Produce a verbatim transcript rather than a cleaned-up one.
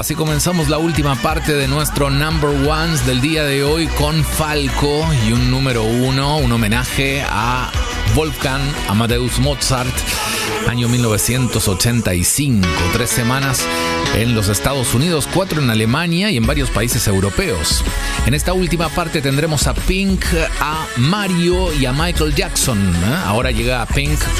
Así comenzamos la última parte de nuestro Number Ones del día de hoy con Falco y un número uno, un homenaje a Wolfgang Amadeus Mozart, año mil novecientos ochenta y cinco. Tres semanas en los Estados Unidos, cuatro en Alemania y en varios países europeos. En esta última parte tendremos a Pink, a Mario y a Michael Jackson. Ahora llega a Pink